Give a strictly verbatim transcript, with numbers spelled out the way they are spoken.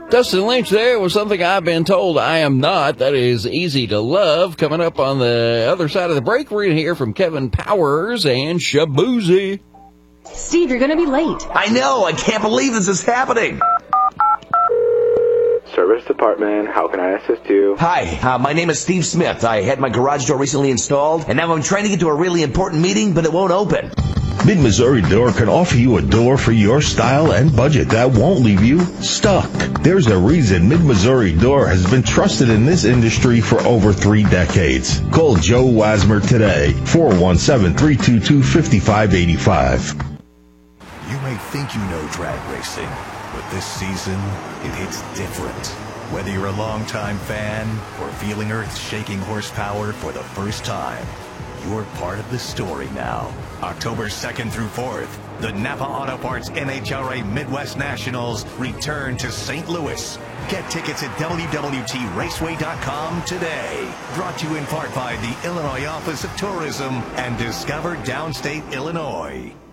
Dustin Lynch there with something I've been told I am not. That is Easy to Love. Coming up on the other side of the break, we're going to hear from Kevin Powers and Shabuzi. Steve, you're going to be late. I know. I can't believe this is happening. Service department, how can I assist you? Hi, uh, my name is Steve Smith. I had my garage door recently installed, and now I'm trying to get to a really important meeting, but it won't open. Mid-Missouri Door can offer you a door for your style and budget that won't leave you stuck. There's a reason Mid-Missouri Door has been trusted in this industry for over three decades. Call Joe Wasmer today, four one seven, three two two, five five eight five. You may think you know drag racing, but this season, it hits different. Whether you're a longtime fan or feeling earth-shaking horsepower for the first time, you're part of the story now. October second through fourth, the Napa Auto Parts N H R A Midwest Nationals return to Saint Louis. Get tickets at W W T raceway dot com today. Brought to you in part by the Illinois Office of Tourism and Discover Downstate Illinois.